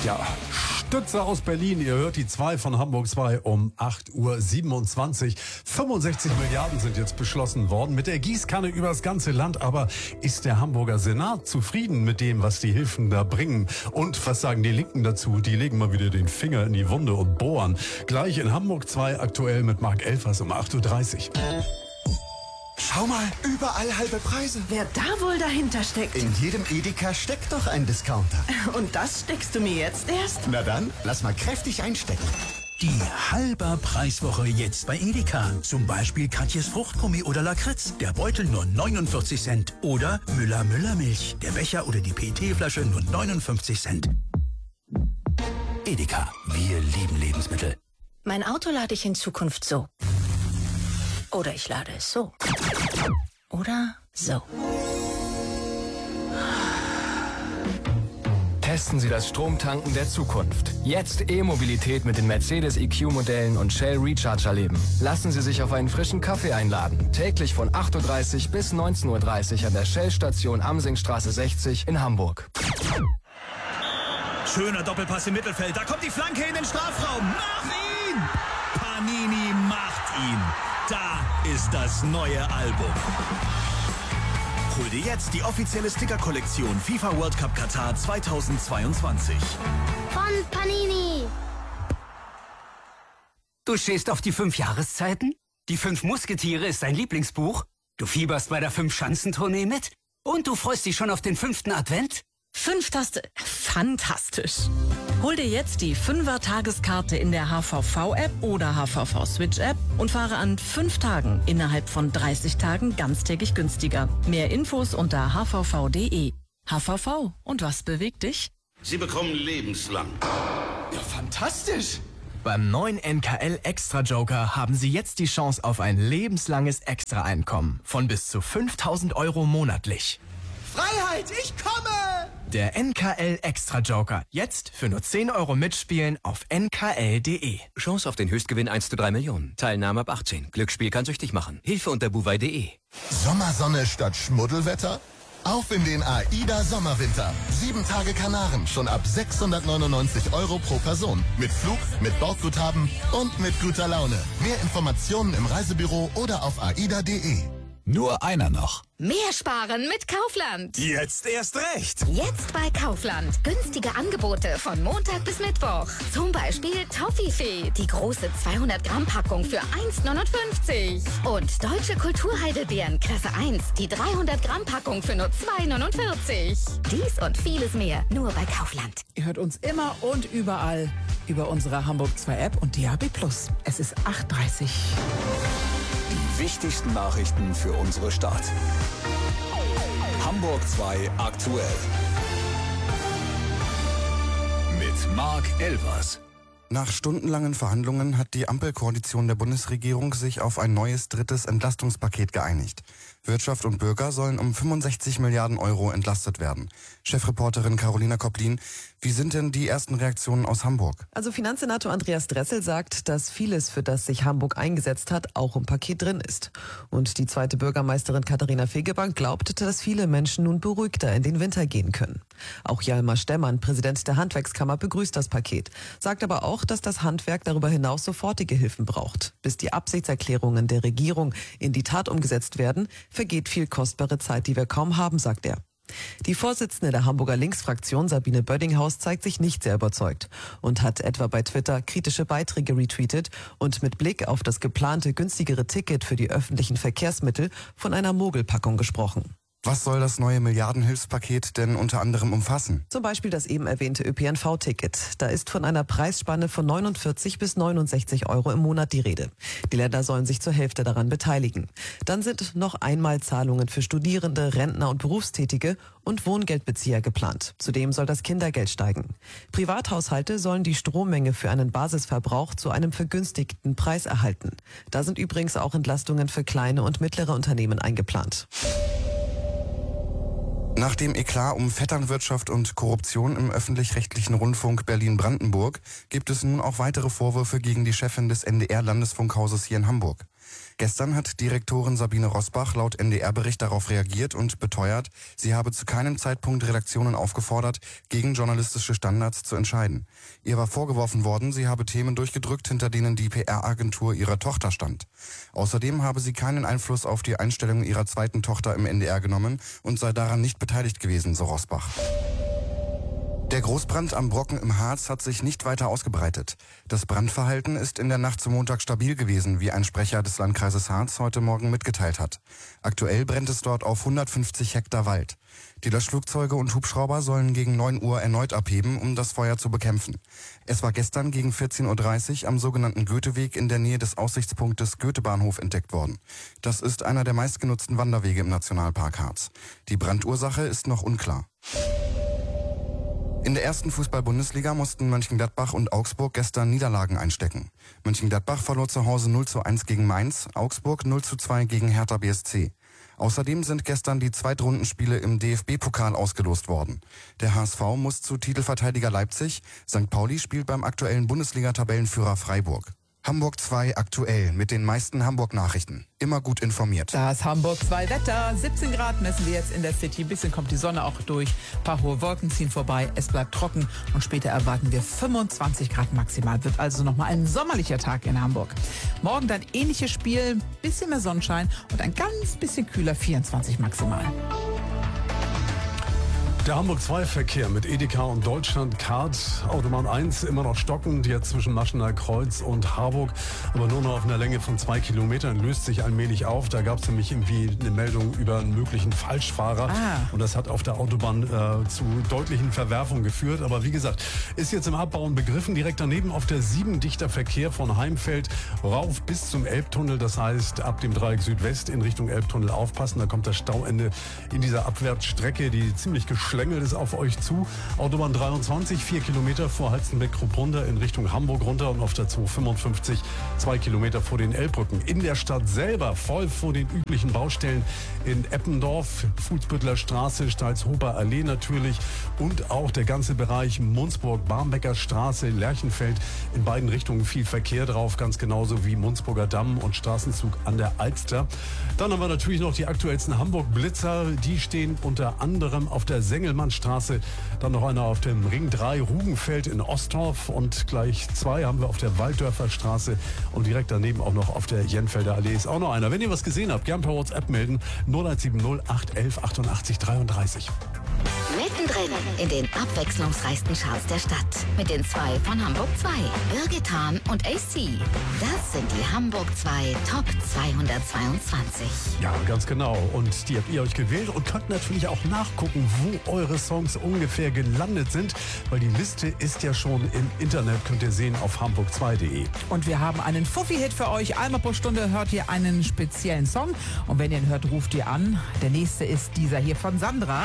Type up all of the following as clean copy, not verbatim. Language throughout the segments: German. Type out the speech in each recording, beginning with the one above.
Ja, Stütze aus Berlin. Ihr hört die 2 von Hamburg 2 um 8:27 Uhr. 65 Milliarden sind jetzt beschlossen worden mit der Gießkanne übers ganze Land. Aber ist der Hamburger Senat zufrieden mit dem, was die Hilfen da bringen? Und was sagen die Linken dazu? Die legen mal wieder den Finger in die Wunde und bohren. Gleich in Hamburg 2 aktuell mit Marc Elfers um 8:30 Uhr. Schau mal, überall halbe Preise. Wer da wohl dahinter steckt? In jedem Edeka steckt doch ein Discounter. Und das steckst du mir jetzt erst? Na dann, lass mal kräftig einstecken. Die halber Preiswoche jetzt bei Edeka. Zum Beispiel Katjes Fruchtgummi oder Lakritz. Der Beutel nur 49 Cent. Oder Müller-Milch. Der Becher oder die PET-Flasche nur 59 Cent. Edeka. Wir lieben Lebensmittel. Mein Auto lade ich in Zukunft so. Oder ich lade es so. Oder so. Testen Sie das Stromtanken der Zukunft. Jetzt E-Mobilität mit den Mercedes EQ-Modellen und Shell Recharge erleben. Lassen Sie sich auf einen frischen Kaffee einladen. Täglich von 8:30 Uhr bis 19:30 Uhr an der Shell-Station Amsingstraße 60 in Hamburg. Schöner Doppelpass im Mittelfeld. Da kommt die Flanke in den Strafraum. Mach ihn! Panini macht ihn. Da ist das neue Album. Hol dir jetzt die offizielle Sticker-Kollektion FIFA World Cup Katar 2022. Von Panini. Du stehst auf die 5 Jahreszeiten? Die 5 Musketiere ist dein Lieblingsbuch? Du fieberst bei der 5-Schanzentournee mit? Und du freust dich schon auf den 5. Advent? 5 Taste. Fantastisch. Hol dir jetzt die 5er-Tageskarte in der HVV-App oder HVV-Switch-App und fahre an 5 Tagen innerhalb von 30 Tagen ganztägig günstiger. Mehr Infos unter hvv.de. HVV. Und was bewegt dich? Sie bekommen lebenslang. Ja, fantastisch. Beim neuen NKL Extra Joker haben Sie jetzt die Chance auf ein lebenslanges Extra-Einkommen von bis zu 5.000 € monatlich. Freiheit, ich komme! Der NKL Extra Joker. Jetzt für nur 10 € mitspielen auf nkl.de. Chance auf den Höchstgewinn 1:3 Millionen. Teilnahme ab 18. Glücksspiel kann süchtig machen. Hilfe unter buwei.de. Sommersonne statt Schmuddelwetter? Auf in den AIDA Sommerwinter. 7 Tage Kanaren schon ab 699 € pro Person. Mit Flug, mit Bordguthaben und mit guter Laune. Mehr Informationen im Reisebüro oder auf aida.de. Nur einer noch. Mehr sparen mit Kaufland. Jetzt erst recht. Jetzt bei Kaufland. Günstige Angebote von Montag bis Mittwoch. Zum Beispiel Toffifee, die große 200-Gramm-Packung für 1,59. Und deutsche Kulturheidelbeeren Klasse 1, die 300-Gramm-Packung für nur 2,49. Dies und vieles mehr nur bei Kaufland. Ihr hört uns immer und überall über unsere Hamburg 2 App und DAB+. Es ist 8:30 Uhr. Die wichtigsten Nachrichten für unsere Stadt. Hamburg 2 aktuell. Mit Marc Elfers. Nach stundenlangen Verhandlungen hat die Ampelkoalition der Bundesregierung sich auf ein neues 3. Entlastungspaket geeinigt. Wirtschaft und Bürger sollen um 65 Milliarden € entlastet werden. Chefreporterin Carolina Kopplin, wie sind denn die ersten Reaktionen aus Hamburg? Also Finanzsenator Andreas Dressel sagt, dass vieles, für das sich Hamburg eingesetzt hat, auch im Paket drin ist. Und die zweite Bürgermeisterin Katharina Fegebank glaubt, dass viele Menschen nun beruhigter in den Winter gehen können. Auch Hjalmar Stemmann, Präsident der Handwerkskammer, begrüßt das Paket, sagt aber auch, dass das Handwerk darüber hinaus sofortige Hilfen braucht. Bis die Absichtserklärungen der Regierung in die Tat umgesetzt werden, vergeht viel kostbare Zeit, die wir kaum haben, sagt er. Die Vorsitzende der Hamburger Linksfraktion, Sabine Böddinghaus, zeigt sich nicht sehr überzeugt und hat etwa bei Twitter kritische Beiträge retweetet und mit Blick auf das geplante günstigere Ticket für die öffentlichen Verkehrsmittel von einer Mogelpackung gesprochen. Was soll das neue Milliardenhilfspaket denn unter anderem umfassen? Zum Beispiel das eben erwähnte ÖPNV-Ticket. Da ist von einer Preisspanne von 49 bis 69 € im Monat die Rede. Die Länder sollen sich zur Hälfte daran beteiligen. Dann sind noch Einmalzahlungen für Studierende, Rentner und Berufstätige und Wohngeldbezieher geplant. Zudem soll das Kindergeld steigen. Privathaushalte sollen die Strommenge für einen Basisverbrauch zu einem vergünstigten Preis erhalten. Da sind übrigens auch Entlastungen für kleine und mittlere Unternehmen eingeplant. Nach dem Eklat um Vetternwirtschaft und Korruption im öffentlich-rechtlichen Rundfunk Berlin-Brandenburg gibt es nun auch weitere Vorwürfe gegen die Chefin des NDR-Landesfunkhauses hier in Hamburg. Gestern hat Direktorin Sabine Rosbach laut NDR-Bericht darauf reagiert und beteuert, sie habe zu keinem Zeitpunkt Redaktionen aufgefordert, gegen journalistische Standards zu entscheiden. Ihr war vorgeworfen worden, sie habe Themen durchgedrückt, hinter denen die PR-Agentur ihrer Tochter stand. Außerdem habe sie keinen Einfluss auf die Einstellung ihrer zweiten Tochter im NDR genommen und sei daran nicht beteiligt gewesen, so Rosbach. Der Großbrand am Brocken im Harz hat sich nicht weiter ausgebreitet. Das Brandverhalten ist in der Nacht zum Montag stabil gewesen, wie ein Sprecher des Landkreises Harz heute Morgen mitgeteilt hat. Aktuell brennt es dort auf 150 Hektar Wald. Die Löschflugzeuge und Hubschrauber sollen gegen 9 Uhr erneut abheben, um das Feuer zu bekämpfen. Es war gestern gegen 14.30 Uhr am sogenannten Goetheweg in der Nähe des Aussichtspunktes Goethebahnhof entdeckt worden. Das ist einer der meistgenutzten Wanderwege im Nationalpark Harz. Die Brandursache ist noch unklar. In der ersten Fußball-Bundesliga mussten Mönchengladbach und Augsburg gestern Niederlagen einstecken. Mönchengladbach verlor zu Hause 0:1 gegen Mainz, Augsburg 0:2 gegen Hertha BSC. Außerdem sind gestern die Zweitrundenspiele im DFB-Pokal ausgelost worden. Der HSV muss zu Titelverteidiger Leipzig, St. Pauli spielt beim aktuellen Bundesliga-Tabellenführer Freiburg. Hamburg 2 aktuell mit den meisten Hamburg-Nachrichten. Immer gut informiert. Das Hamburg 2 Wetter. 17 Grad messen wir jetzt in der City. Ein bisschen kommt die Sonne auch durch. Ein paar hohe Wolken ziehen vorbei. Es bleibt trocken. Und später erwarten wir 25 Grad maximal. Wird also nochmal ein sommerlicher Tag in Hamburg. Morgen dann ähnliches Spiel. Bisschen mehr Sonnenschein und ein ganz bisschen kühler. 24 maximal. Der Hamburg-2-Verkehr mit Edeka und Deutschland-Card. Autobahn 1 immer noch stockend, jetzt zwischen Maschener Kreuz und Harburg, aber nur noch auf einer Länge von 2 Kilometern, löst sich allmählich auf. Da gab es nämlich irgendwie eine Meldung über einen möglichen Falschfahrer und das hat auf der Autobahn zu deutlichen Verwerfungen geführt. Aber wie gesagt, ist jetzt im Abbauen begriffen. Direkt daneben auf der 7 dichter Verkehr von Heimfeld rauf bis zum Elbtunnel. Das heißt, ab dem Dreieck Südwest in Richtung Elbtunnel aufpassen. Da kommt das Stauende in dieser Abwärtsstrecke, die ziemlich schlängelt es auf euch zu. Autobahn 23, 4 Kilometer vor Halstenbeck-Kruppunda in Richtung Hamburg runter und auf der 255 2 Kilometer vor den Elbbrücken. In der Stadt selber voll vor den üblichen Baustellen in Eppendorf, Fuhlsbüttler Straße, Steilshofer Allee natürlich und auch der ganze Bereich Munzburg, Barmbecker Straße, Lerchenfeld. In beiden Richtungen viel Verkehr drauf, ganz genauso wie Munzburger Damm und Straßenzug an der Alster. Dann haben wir natürlich noch die aktuellsten Hamburg-Blitzer. Die stehen unter anderem auf der Sengelmannstraße, dann noch einer auf dem Ring 3 Rugenfeld in Ostdorf und gleich 2 haben wir auf der Walddörfer Straße und direkt daneben auch noch auf der Jenfelder Allee ist auch noch einer. Wenn ihr was gesehen habt, gern per WhatsApp melden. 0170 811 88 33. Mittendrin in den abwechslungsreichsten Charts der Stadt. Mit den 2 von Hamburg 2. Birgit Hahn und AC. Das sind die Hamburg 2 Top 222. Ja, ganz genau. Und die habt ihr euch gewählt und könnt natürlich auch nachgucken, wo eure Songs ungefähr gelandet sind. Weil die Liste ist ja schon im Internet, könnt ihr sehen auf hamburg2.de. Und wir haben einen Fuffi-Hit für euch. Einmal pro Stunde hört ihr einen speziellen Song. Und wenn ihr ihn hört, ruft ihr an. Der nächste ist dieser hier von Sandra.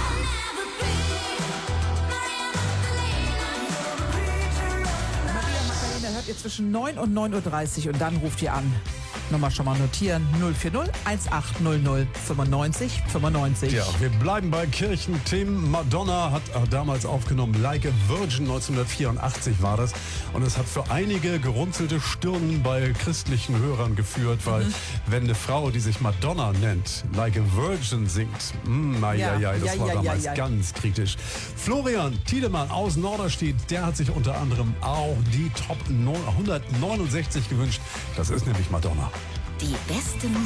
Hört ihr zwischen 9 und 9.30 Uhr und dann ruft ihr an. Nochmal schon mal notieren. 040 1800 95 95. Ja, wir bleiben bei Kirchenthemen. Madonna hat damals aufgenommen Like a Virgin, 1984 war das. Und es hat für einige gerunzelte Stirnen bei christlichen Hörern geführt, weil wenn eine Frau, die sich Madonna nennt, Like a Virgin singt, das war damals ganz kritisch. Florian Tiedemann aus Norderstedt, der hat sich unter anderem auch die Top 169 gewünscht. Das ist nämlich Madonna. Die beste Musik.